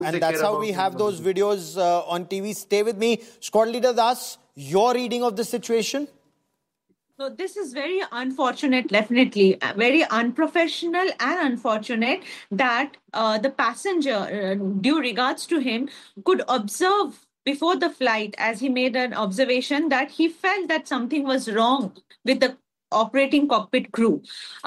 And that's how we have those videos on TV. Stay with me. Squad Leader Das, your reading of the situation? So this is very unfortunate, definitely. Very unprofessional and unfortunate that the passenger, due regards to him, could observe before the flight, as he made an observation, that he felt that something was wrong with the operating cockpit crew.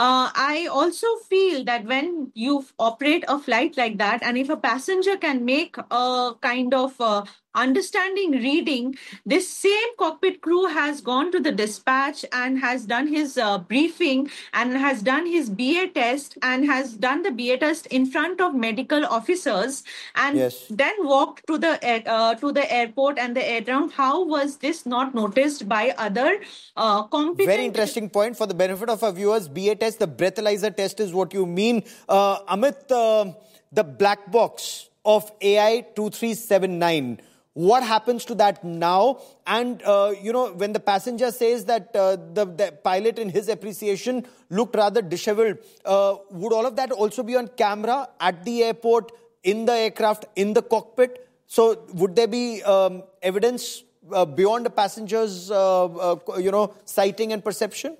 I also feel that when you operate a flight like that, and if a passenger can make a kind of understanding reading, this same cockpit crew has gone to the dispatch and has done his briefing and has done his BA test and has done the BA test in front of medical officers and then walked to the airport and the air ground. How was this not noticed by other competent? Very interesting point. For the benefit of our viewers, BA test, the breathalyzer test is what you mean. Amit, the black box of AI 2379. What happens to that now? And, when the passenger says that the pilot, in his appreciation, looked rather disheveled, would all of that also be on camera at the airport, in the aircraft, in the cockpit? So would there be evidence beyond the passenger's, sighting and perception?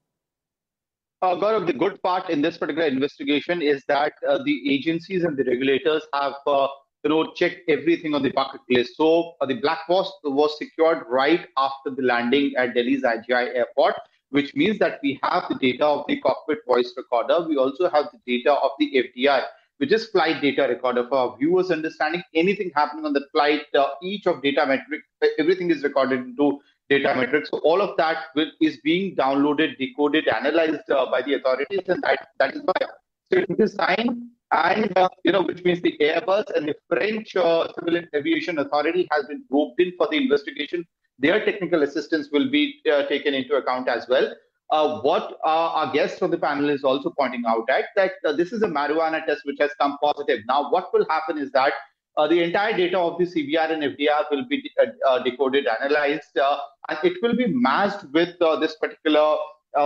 Gaurav, the good part in this particular investigation is that the agencies and the regulators have check everything on the bucket list. So the black box was secured right after the landing at Delhi's IGI airport, which means that we have the data of the cockpit voice recorder. We also have the data of the FDR, which is flight data recorder. For our viewers understanding anything happening on the flight, each of data metric, everything is recorded into data metrics. So all of that is being downloaded, decoded, analyzed by the authorities, and that is why it is signed. And, which means the Airbus and the French Civil Aviation Authority has been roped in for the investigation. Their technical assistance will be taken into account as well. What our guest on the panel is also pointing out at that this is a marijuana test which has come positive. Now, what will happen is that the entire data of the CVR and FDR will be decoded, analyzed, and it will be matched with this particular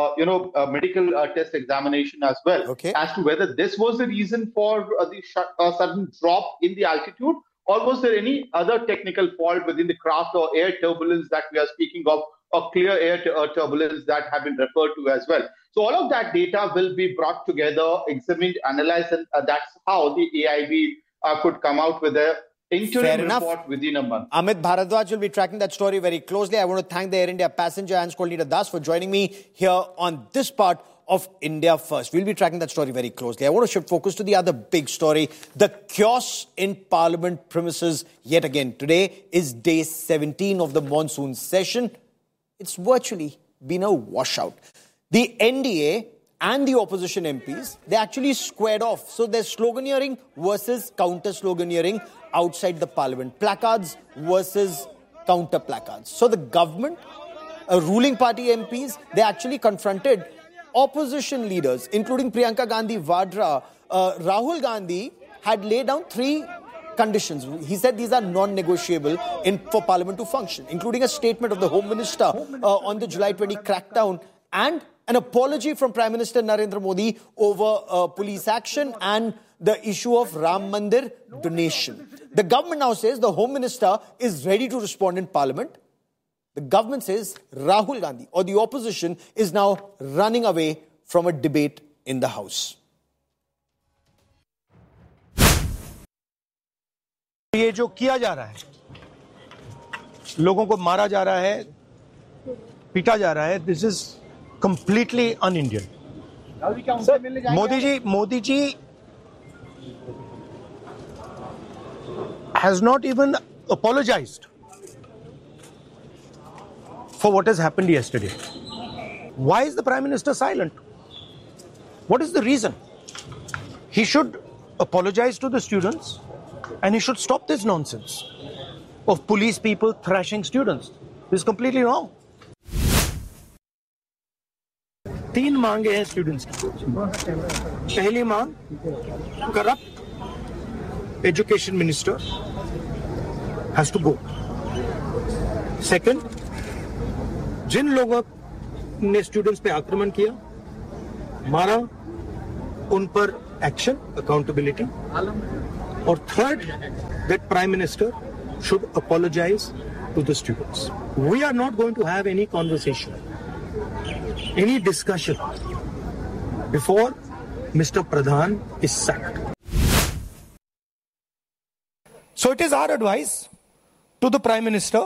medical test examination as well, as to whether this was the reason for the sudden drop in the altitude, or was there any other technical fault within the craft or air turbulence that we are speaking of, or clear air turbulence that have been referred to as well. So all of that data will be brought together, examined, analyzed, and that's how the AIB could come out with a interim report within a month. Amit Bharadwaj will be tracking that story very closely. I want to thank the Air India passenger and Squad Leader Das for joining me here on this part of India First. We'll be tracking that story very closely. I want to shift focus to the other big story, the chaos in Parliament premises yet again. Today is day 17 of the monsoon session. It's virtually been a washout. The NDA and the opposition MPs, they actually squared off. So there's sloganeering versus counter-sloganeering outside the parliament. Placards versus counter-placards. So the government, ruling party MPs, they actually confronted opposition leaders, including Priyanka Gandhi Vadra. Rahul Gandhi had laid down 3 conditions. He said these are non-negotiable for parliament to function, including a statement of the Home Minister on the July 20 crackdown and an apology from Prime Minister Narendra Modi over police action and the issue of Ram Mandir donation. The government now says the Home Minister is ready to respond in Parliament. The government says Rahul Gandhi or the opposition is now running away from a debate in the House. ये जो किया जा रहा है, लोगों को मारा जा रहा है, पीटा जा रहा है, this is completely un-Indian. Modi ji has not even apologized for what has happened yesterday. Why is the Prime Minister silent? What is the reason? He should apologize to the students and he should stop this nonsense of police people thrashing students. This is completely wrong. 3 मांगे हैं students की. पहली मांग, corrupt education minister has to go. Second, जिन लोगों ने students पे आक्रमण किया, मारा, उन पर action, accountability. Or third, that Prime Minister should apologize to the students. We are not going to have any conversation, any discussion before Mr. Pradhan is sacked. So it is our advice to the Prime Minister,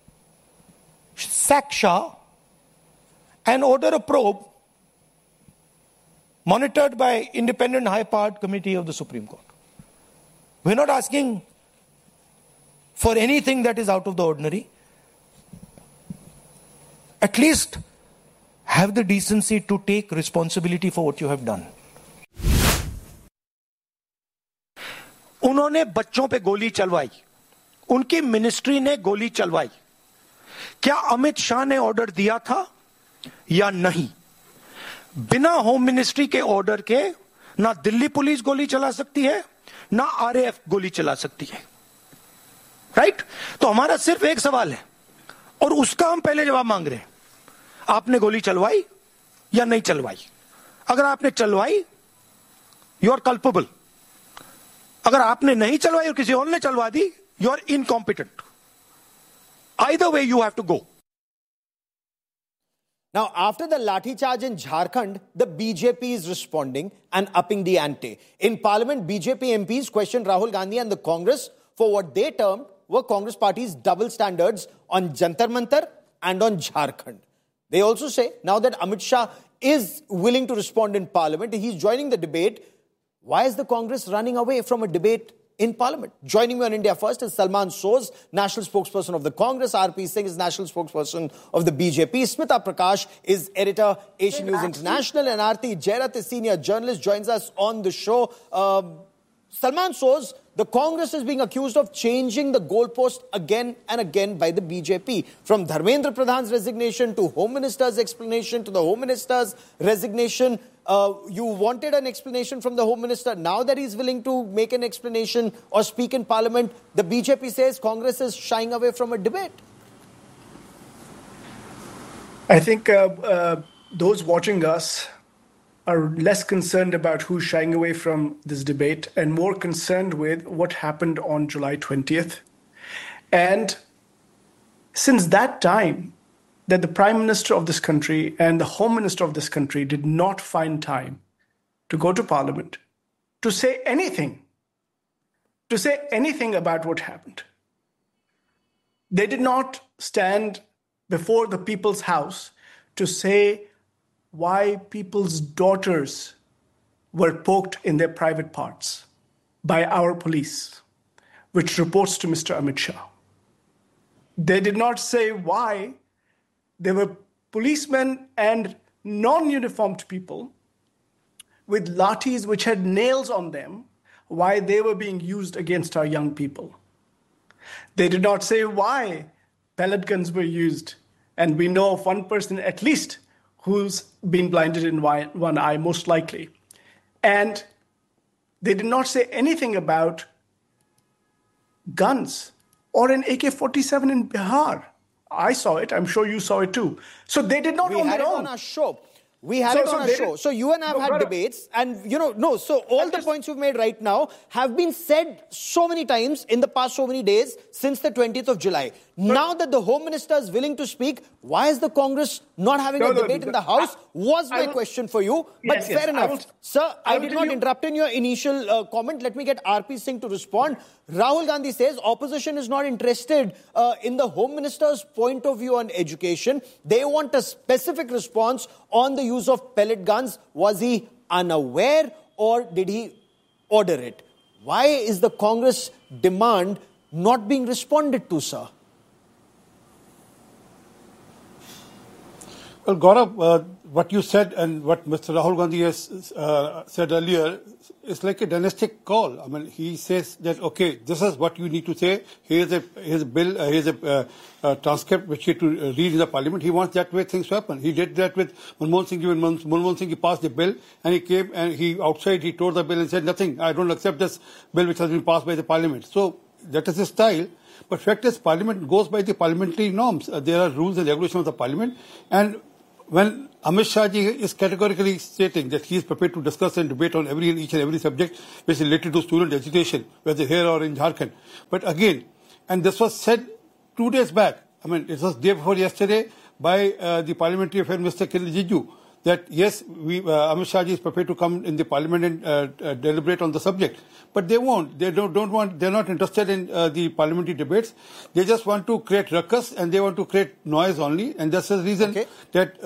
sack Shah and order a probe monitored by independent high-powered committee of the Supreme Court. We're not asking for anything that is out of the ordinary. At least have the decency to take responsibility for what you have done. उन्होंने बच्चों पे गोली चलवाई, उनकी ministry ने गोली चलवाई. क्या अमित शाह ने order दिया था या नहीं? बिना होम मिनिस्ट्री के ऑर्डर के ना दिल्ली पुलिस गोली चला सकती है, ना आरएएफ गोली चला सकती है. राइट? तो हमारा सिर्फ एक सवाल है और उसका हम पहले जवाब मांग रहे हैं. आपने गोली चलवाई या नहीं चलवाई? अगर आपने चलवाई, यू आर कल्पेबल. अगर आपने नहीं चलवाई और किसी और ने चलवा दी, you are incompetent. Either way, you have to go. Now, after the lathi charge in Jharkhand, the BJP is responding and upping the ante. In Parliament, BJP MPs questioned Rahul Gandhi and the Congress for what they termed were Congress party's double standards on Jantar Mantar and on Jharkhand. They also say now that Amit Shah is willing to respond in Parliament, he's joining the debate. Why is the Congress running away from a debate in Parliament? Joining me on India First is Salman Soz, national spokesperson of the Congress. R.P. Singh is national spokesperson of the BJP. Smita Prakash is editor, Asian News International. And Aarti Jairath is senior journalist, joins us on the show. Salman Soz, the Congress is being accused of changing the goalpost again and again by the BJP. From Dharmendra Pradhan's resignation to Home Minister's explanation to the Home Minister's resignation. You wanted an explanation from the Home Minister. Now that he's willing to make an explanation or speak in Parliament, the BJP says Congress is shying away from a debate. I think those watching us are less concerned about who's shying away from this debate and more concerned with what happened on July 20th. And since that time, that the Prime Minister of this country and the Home Minister of this country did not find time to go to Parliament to say anything about what happened. They did not stand before the people's house to say why people's daughters were poked in their private parts by our police, which reports to Mr. Amit Shah. They did not say why there were policemen and non-uniformed people with lathis which had nails on them, why they were being used against our young people. They did not say why pellet guns were used, and we know of one person at least who's been blinded in one eye, most likely. And they did not say anything about guns or an AK-47 in Bihar. I saw it. I'm sure you saw it too. So they did not on their own. We had it on our show. We had it on our show. So you and I have had debates and, so all the points you've made right now have been said so many times in the past so many days since the 20th of July. Now that the Home Minister is willing to speak, why is the Congress not having a debate in the House? Was my question for you. But fair enough. Sir, I did not interrupt in your initial comment. Let me get R.P. Singh to respond. Rahul Gandhi says opposition is not interested in the Home Minister's point of view on education. They want a specific response on the use of pellet guns. Was he unaware or did he order it? Why is the Congress demand not being responded to, sir? Well, Gaurav, what you said and what Mr. Rahul Gandhi has said earlier is like a dynastic call. I mean, he says that, okay, this is what you need to say. Here's a bill, here's a transcript which he had to read in the parliament. He wants that way things to happen. He did that with Manmohan Singh. When Manmohan Singh, he passed the bill and he came and he tore the bill and said, nothing, I don't accept this bill which has been passed by the parliament. So that is his style. But fact is, parliament goes by the parliamentary norms. There are rules and regulations of the parliament. And when Amit Shah ji is categorically stating that he is prepared to discuss and debate on each and every subject which is related to student education, whether here or in Jharkhand. But again, and this was said 2 days back, I mean, it was day before yesterday by the Parliamentary Affairs Minister Kiren Rijiju, that yes, Amit Shah ji is prepared to come in the parliament and deliberate on the subject. But they won't. They don't want. They're not interested in the parliamentary debates. They just want to create ruckus and they want to create noise only. And that's the reason that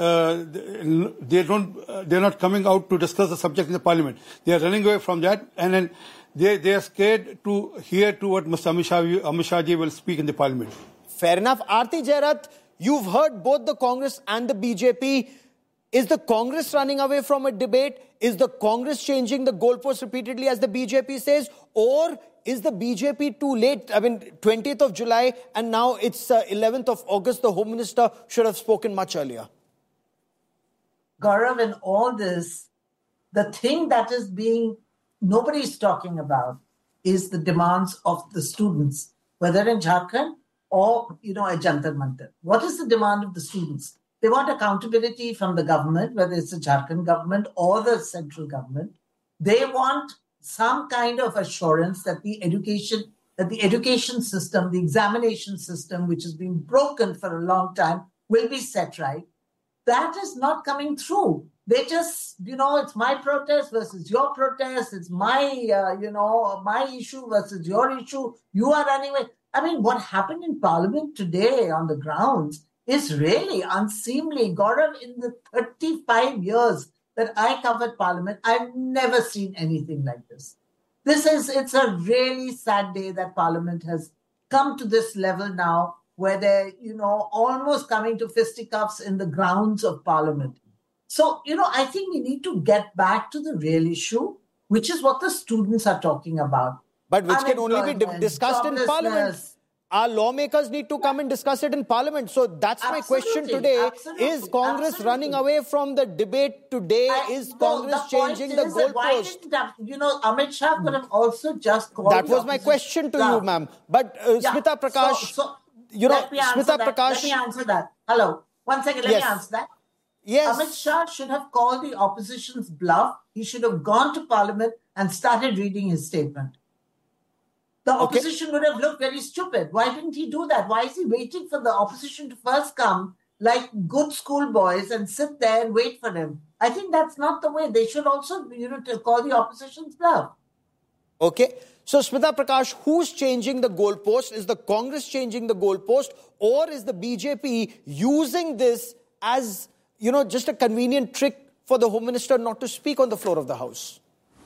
they're not coming out to discuss the subject in the parliament. They are running away from that, and then they are scared to hear to what Mr. Amit Shah ji will speak in the parliament. Fair enough. Aarti Jairath, you've heard both the Congress and the BJP. Is the Congress running away from a debate? Is the Congress changing the goalposts repeatedly as the BJP says? Or is the BJP too late? I mean, 20th of July and now it's 11th of August. The Home Minister should have spoken much earlier. Gaurav, in all this, the thing that is nobody's talking about is the demands of the students, whether in Jharkhand or, at Jantar Mantar. What is the demand of the students? They want accountability from the government, whether it's the Jharkhand government or the central government. They want some kind of assurance that the education system, the examination system, which has been broken for a long time, will be set right. That is not coming through. They just, it's my protest versus your protest. It's my, my issue versus your issue. You are running away. I mean, what happened in Parliament today on the grounds is really unseemly. Gaurav, in the 35 years that I covered Parliament, I've never seen anything like this. It's a really sad day that Parliament has come to this level now where they're, almost coming to fisticuffs in the grounds of Parliament. So, I think we need to get back to the real issue, which is what the students are talking about. But which can only be discussed in Parliament. Our lawmakers need to come and discuss it in Parliament. So that's my question today. Is Congress running away from the debate today? Is Congress changing the goalpost? Amit Shah could have also just called. That was my question to you, ma'am. But Smita Prakash, Let me answer that. Hello. 1 second, let me answer that. Yes. Amit Shah should have called the opposition's bluff. He should have gone to Parliament and started reading his statement. The opposition would have looked very stupid. Why didn't he do that? Why is he waiting for the opposition to first come like good schoolboys and sit there and wait for him? I think that's not the way. They should also, to call the opposition's bluff. Okay. So, Smita Prakash, who's changing the goalpost? Is the Congress changing the goalpost? Or is the BJP using this as, just a convenient trick for the Home Minister not to speak on the floor of the House?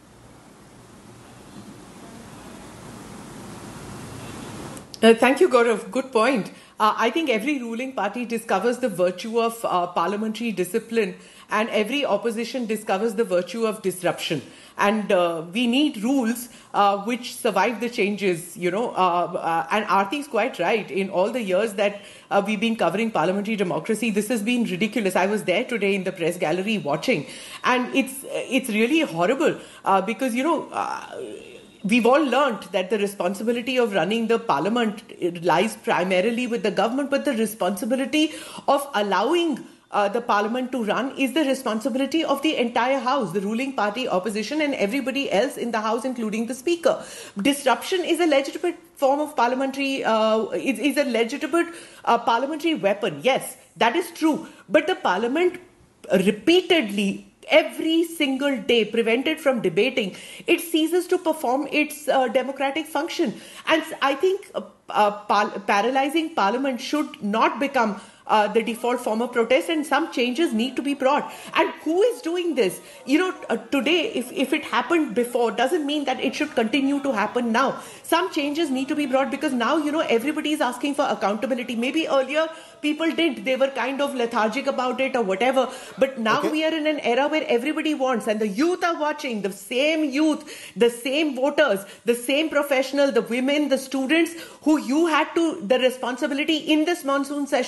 Thank you, Gaurav. Good point. I think every ruling party discovers the virtue of parliamentary discipline and every opposition discovers the virtue of disruption. And we need rules which survive the changes, and Aarti is quite right. In all the years that we've been covering parliamentary democracy, this has been ridiculous. I was there today in the press gallery watching, and it's really horrible because, we've all learnt that the responsibility of running the parliament lies primarily with the government, but the responsibility of allowing the parliament to run is the responsibility of the entire house, the ruling party, opposition, and everybody else in the house, including the speaker. Disruption is a legitimate form of parliamentary, is a legitimate parliamentary weapon. Yes, that is true. But the parliament repeatedly, every single day, prevented from debating, it ceases to perform its democratic function. And I think paralyzing parliament should not become the default form of protest, and some changes need to be brought. And who is doing this? Today, if it happened before, doesn't mean that it should continue to happen now. Some changes need to be brought because now, everybody is asking for accountability. Maybe earlier people did. They were kind of lethargic about it or whatever. But now we are in an era where everybody wants, and the youth are watching, the same youth, the same voters, the same professional, the women, the students who you had the responsibility in this monsoon session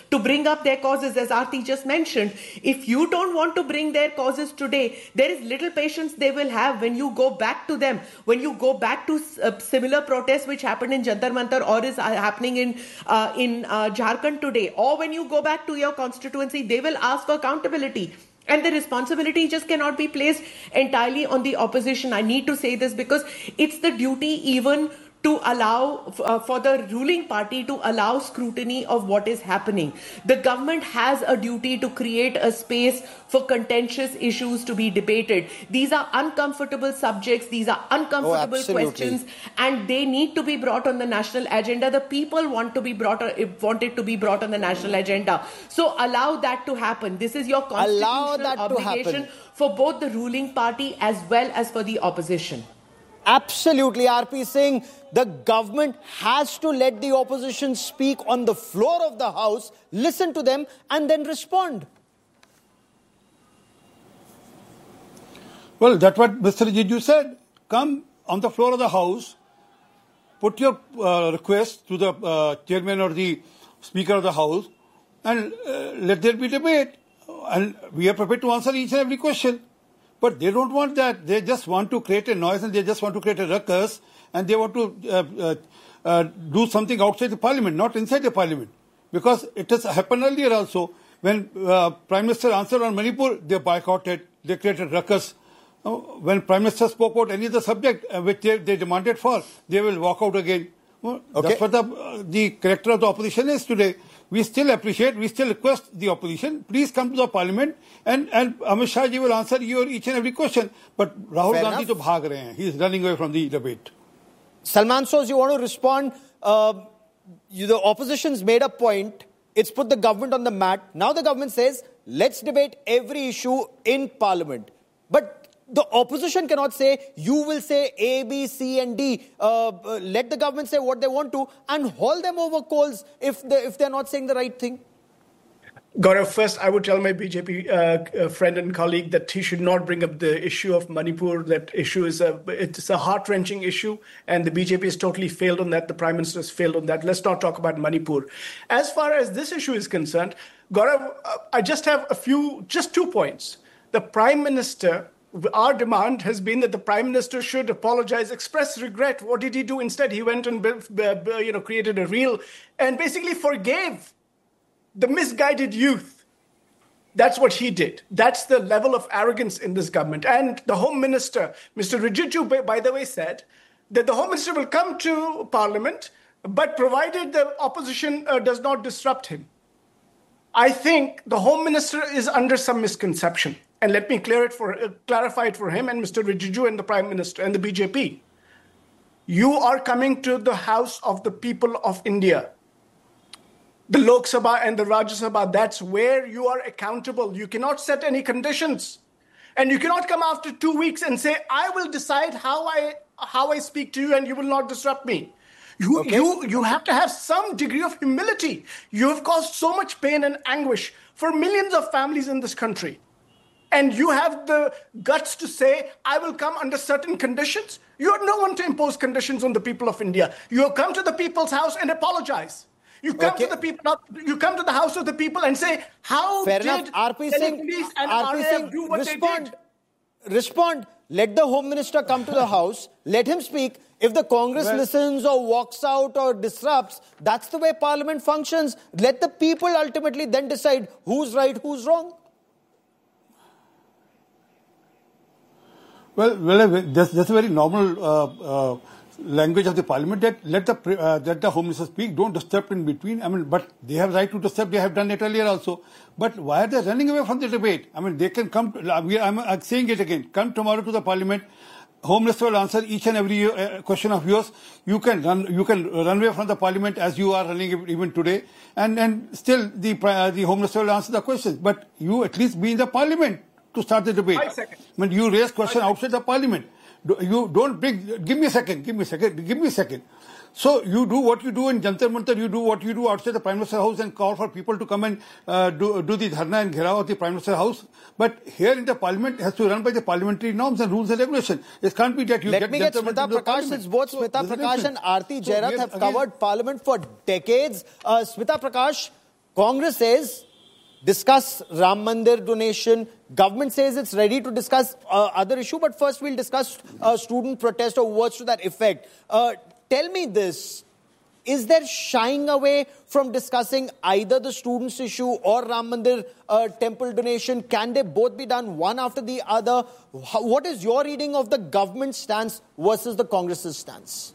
to bring up their causes, as Aarti just mentioned. If you don't want to bring their causes today, there is little patience they will have when you go back to them, when you go back to similar protests which happened in Jantar Mantar or is happening in Jharkhand today, or when you go back to your constituency, they will ask for accountability. And the responsibility just cannot be placed entirely on the opposition. I need to say this because it's the duty even to allow for the ruling party to allow scrutiny of what is happening. The government has a duty to create a space for contentious issues to be debated. These are uncomfortable subjects, these are uncomfortable questions, and they need to be brought on the national agenda. The people want it to be brought on the national agenda. So allow that to happen. This is your constitutional obligation for both the ruling party as well as for the opposition. Absolutely, RP Singh. The government has to let the opposition speak on the floor of the House, listen to them, and then respond. Well, that's what Mr. Rijiju said. Come on the floor of the House, put your request to the chairman or the Speaker of the House, and let there be debate. And we are prepared to answer each and every question. But they don't want that. They just want to create a noise and they just want to create a ruckus, and they want to do something outside the parliament, not inside the parliament. Because it has happened earlier also. When Prime Minister answered on Manipur, they boycotted, they created ruckus. When Prime Minister spoke about any other subject which they demanded for, they will walk out again. That's what the character of the opposition is today. We still appreciate, we still request the opposition, please come to the parliament and Amit Shah ji will answer your each and every question. But Rahul Gandhi to bhag rahe hain. He is running away from the debate. Salman Soz, you want to respond? The opposition's made a point. It's put the government on the mat. Now the government says, let's debate every issue in parliament. But the opposition cannot say, you will say A, B, C and D. Let the government say what they want to and haul them over coals if they're not saying the right thing. Gaurav, first I would tell my BJP friend and colleague that he should not bring up the issue of Manipur. That issue is it's a heart-wrenching issue and the BJP has totally failed on that. The Prime Minister has failed on that. Let's not talk about Manipur. As far as this issue is concerned, Gaurav, I just have just 2 points. The Prime Minister, our demand has been that the Prime Minister should apologize, express regret. What did he do? Instead, he went and created a reel and basically forgave the misguided youth. That's what he did. That's the level of arrogance in this government. And the Home Minister, Mr. Rijiju, by the way, said that the Home Minister will come to Parliament, but provided the opposition does not disrupt him. I think the Home Minister is under some misconception. And let me clarify it for him and Mr. Rijiju and the Prime Minister and the BJP. You are coming to the House of the people of India. The Lok Sabha and the Rajya Sabha, that's where you are accountable. You cannot set any conditions. And you cannot come after 2 weeks and say, I will decide how I speak to you and you will not disrupt me. You have to have some degree of humility. You have caused so much pain and anguish for millions of families in this country. And you have the guts to say, I will come under certain conditions. You are no one to impose conditions on the people of India. You have come to the people's house and apologize. You come to the people. You come to the house of the people and say, how did RP Singh, police and RAF do what they did? Respond. Let the Home Minister come to the House. Let him speak. If the Congress listens or walks out or disrupts, that's the way Parliament functions. Let the people ultimately then decide who's right, who's wrong. Well, that's a very normal language of the parliament that let the Home Minister speak, don't disturb in between. I mean, but they have right to disturb. They have done it earlier also. But why are they running away from the debate? I mean, they can come. I'm saying it again. Come tomorrow to the parliament. Home Minister will answer each and every question of yours. You can run away from the parliament as you are running even today, and still the Home Minister will answer the questions. But you at least be in the parliament to start the debate. 5 seconds. When you raise question outside the parliament, you don't bring. Give me a second. So you do what you do in Jantar Mantar, you do what you do outside the Prime Minister's house and call for people to come and do the dharna and gherav of the Prime Minister's house. But here in the Parliament, it has to run by the parliamentary norms and rules and regulations. It can't be that you Let me get Smita Prakash, since both Smita Prakash and Aarti Jairath have covered Parliament for decades. Smita Prakash, Congress says, discuss Ram Mandir donation. Government says it's ready to discuss other issue, but first we'll discuss student protest or words to that effect. Tell me this. Is there shying away from discussing either the students' issue or Ram Mandir temple donation? Can they both be done one after the other? What is your reading of the government stance versus the Congress's stance?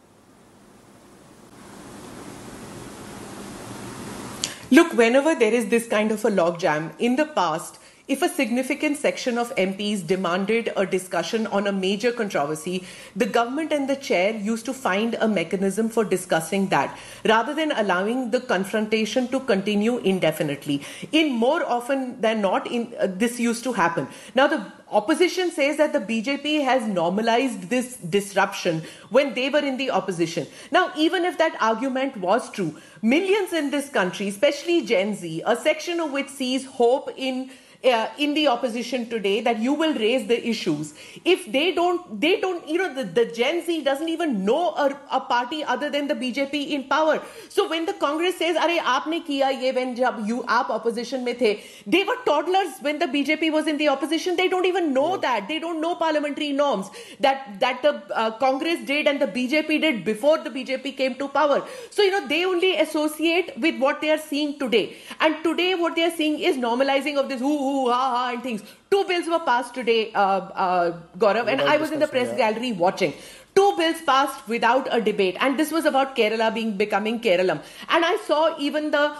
Look, whenever there is this kind of a logjam, in the past, if a significant section of MPs demanded a discussion on a major controversy, the government and the chair used to find a mechanism for discussing that, rather than allowing the confrontation to continue indefinitely. In more often than not, this used to happen. Now, the opposition says that the BJP has normalized this disruption when they were in the opposition. Now, even if that argument was true, millions in this country, especially Gen Z, a section of which sees hope in the opposition today, that you will raise the issues. If they don't, the Gen Z doesn't even know a party other than the BJP in power. So when the Congress says, "Arey, aapne kiya ye when aap opposition mein the," they were toddlers when the BJP was in the opposition. They don't even know that. They don't know parliamentary norms that the Congress did and the BJP did before the BJP came to power. So, they only associate with what they are seeing today. And today what they are seeing is normalizing of this and things. 2 bills were passed today, Gaurav, and I was in the press gallery watching. 2 bills passed without a debate, and this was about Kerala becoming Keralam. And I saw even the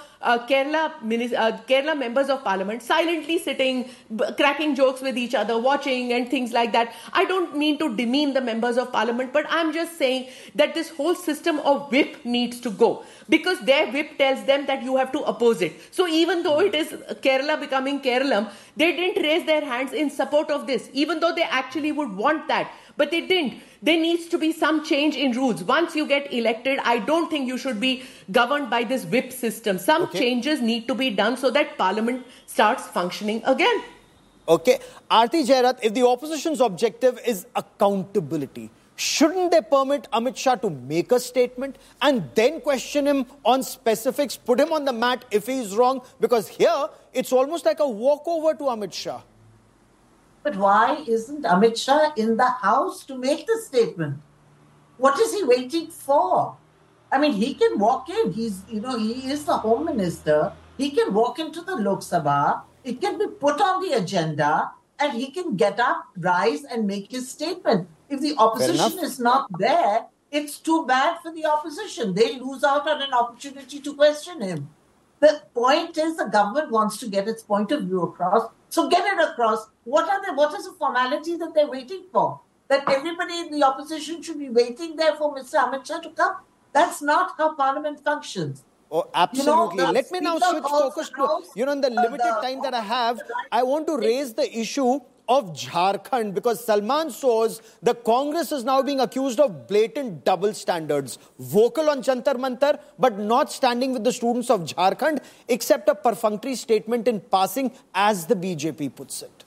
Kerala members of parliament silently sitting, cracking jokes with each other, watching and things like that. I don't mean to demean the members of parliament, but I'm just saying that this whole system of whip needs to go, because their whip tells them that you have to oppose it. So even though it is Kerala becoming Keralam, they didn't raise their hands in support of this, even though they actually would want that. But they didn't. There needs to be some change in rules. Once you get elected, I don't think you should be governed by this whip system. Some changes need to be done so that parliament starts functioning again. Okay. Aarti Jairath, if the opposition's objective is accountability, shouldn't they permit Amit Shah to make a statement and then question him on specifics, put him on the mat if he's wrong? Because here, it's almost like a walkover to Amit Shah. But why isn't Amit Shah in the House to make the statement? What is he waiting for? I mean, he can walk in. He is the Home Minister. He can walk into the Lok Sabha. It can be put on the agenda and he can get up, rise and make his statement. If the opposition is not there, it's too bad for the opposition. They lose out on an opportunity to question him. The point is the government wants to get its point of view across. So get it across. What is the formality that they're waiting for? That everybody in the opposition should be waiting there for Mr. Amit Shah to come? That's not how Parliament functions. Oh, absolutely. Let me now switch focus to, in the limited time that I have, I want to raise the issue of Jharkhand, because Salman Soz, the Congress is now being accused of blatant double standards. Vocal on Jantar Mantar, but not standing with the students of Jharkhand, except a perfunctory statement in passing, as the BJP puts it.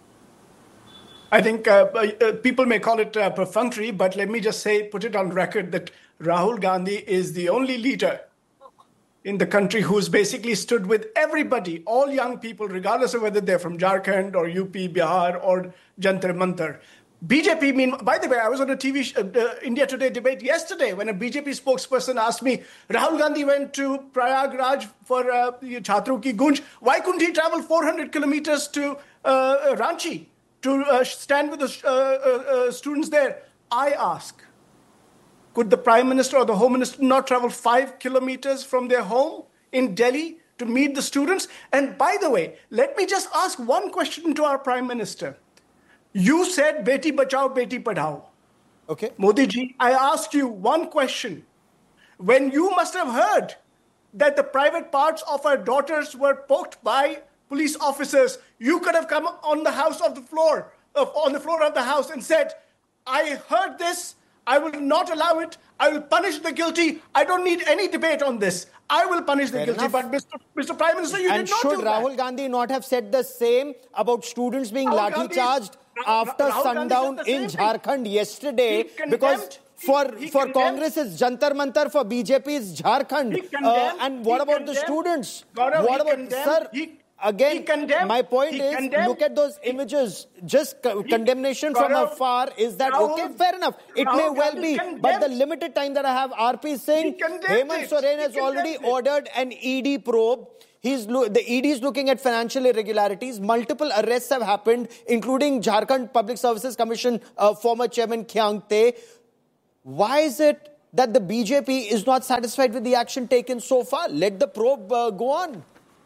I think people may call it perfunctory, but let me just put it on record that Rahul Gandhi is the only leader in the country who's basically stood with everybody, all young people, regardless of whether they're from Jharkhand or UP, Bihar or Jantar Mantar. BJP, by the way, I was on a TV India Today debate yesterday when a BJP spokesperson asked me, Rahul Gandhi went to Prayagraj for Chhatro Ki Gunj. Why couldn't he travel 400 kilometers to Ranchi to stand with the students there? I ask, could the Prime Minister or the Home Minister not travel 5 kilometers from their home in Delhi to meet the students? And by the way, let me just ask one question to our Prime Minister. You said Beti Bachao, Beti Padhao. Okay. Modi ji, I ask you one question. When you must have heard that the private parts of our daughters were poked by police officers, you could have come on the floor of the House and said, I heard this. I will not allow it. I will punish the guilty. I don't need any debate on this. I will punish the guilty. But Mr. Prime Minister, you did not do that. And should Rahul Gandhi not have said the same about students being lathi charged after sundown in Jharkhand yesterday? Because For Congress, it's Jantar Mantar. For BJP, it's Jharkhand. And what about the students? Gaurav, what about, sir? Again, my point is, look at those images. Just condemnation from afar. Is that okay? Fair enough. It may well be. But the limited time that I have, RP Singh, Hemant Soren has already ordered an ED probe. The ED is looking at financial irregularities. Multiple arrests have happened, including Jharkhand Public Services Commission former chairman Khyang Te. Why is it that the BJP is not satisfied with the action taken so far? Let the probe go on.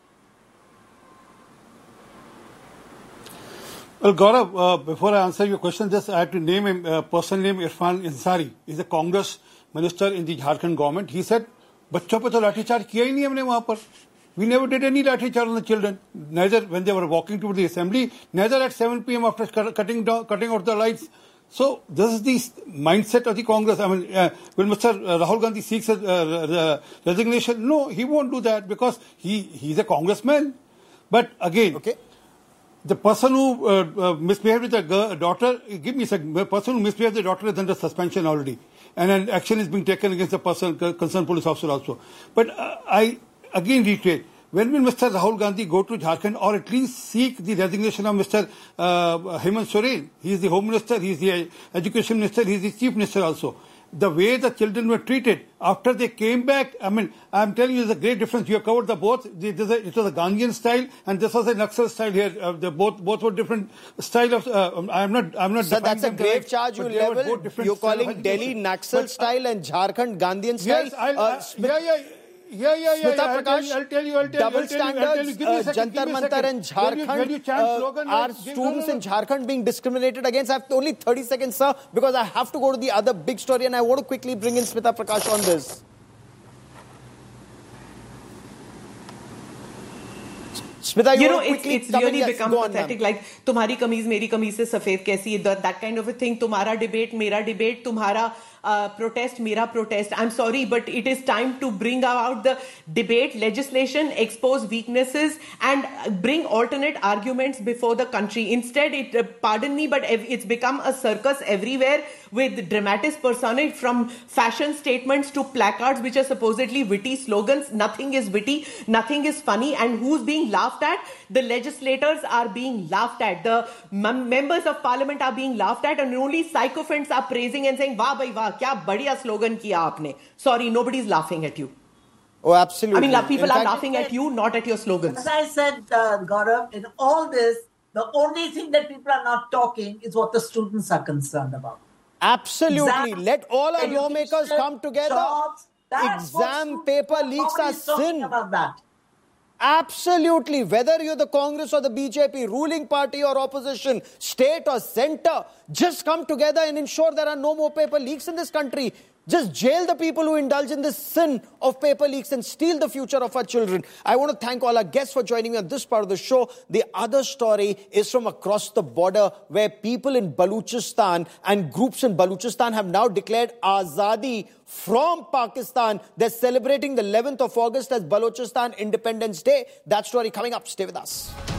Well, Gaurav, before I answer your question, just I have to name him, person name Irfan Ansari. He's a Congress minister in the Jharkhand government. He said, "बच्चों पे तो लाठीचार्ज किया ही नहीं हमने वहाँ पर. We never did any laठीचार्ज on the children. Neither when they were walking to the assembly, neither at 7 p.m. after cutting out the lights." So this is the mindset of the Congress. I mean, will Mr. Rahul Gandhi seeks resignation? No, he won't do that because he's a congressman. But again. Okay. The person who misbehaved with the daughter, give me a second, the person who misbehaved with the daughter is under suspension already. And an action is being taken against the person, concerned police officer also. But I again reiterate, when will Mr. Rahul Gandhi go to Jharkhand or at least seek the resignation of Mr. Hemant Soren? He is the Home Minister, he is the Education Minister, he is the Chief Minister also. The way the children were treated after they came back, I mean, I'm telling you, there's a great difference. You have covered the both. It was a Gandhian style, and this was a Naxal style here. Both were different style of. I'm not. Sir, that's a grave charge you level. You're calling Delhi Naxal style and Jharkhand Gandhian style. Yes, Smita Prakash, I'll tell you. Double standards, Jantar Mantar and Jharkhand. Are students in Jharkhand being discriminated against? I have only 30 seconds, sir, because I have to go to the other big story and I want to quickly bring in Smita Prakash on this. Smita, it's really become pathetic. Like, तुम्हारी कमीज मेरी कमीज से सफेद कैसी? That kind of a thing. तुम्हारा debate, मेरा debate, तुम्हारा protest, mera protest. I'm sorry, but it is time to bring out the debate, legislation, expose weaknesses, and bring alternate arguments before the country. Instead, pardon me, but it's become a circus everywhere with dramatis personae, from fashion statements to placards which are supposedly witty slogans. Nothing is witty, nothing is funny, and who's being laughed at? The legislators are being laughed at. The members of parliament are being laughed at, and only sycophants are praising and saying, "Wah, bhai, wah, kya badhiya slogan kiya aapne." Sorry, nobody's laughing at you. Oh, absolutely. I mean, people are laughing at you, not at your slogans. As I said, Gaurav, in all this, the only thing that people are not talking is what the students are concerned about. Absolutely. Let all our lawmakers come together. Jobs, exam paper leaks are sin. About that. Absolutely. Whether you're the Congress or the BJP, ruling party or opposition, state or center, just come together and ensure there are no more paper leaks in this country. Just jail the people who indulge in this sin of paper leaks and steal the future of our children. I want to thank all our guests for joining me on this part of the show. The other story is from across the border, where people in Baluchistan and groups in Baluchistan have now declared Azadi from Pakistan. They're celebrating the 11th of August as Balochistan Independence Day. That story coming up. Stay with us.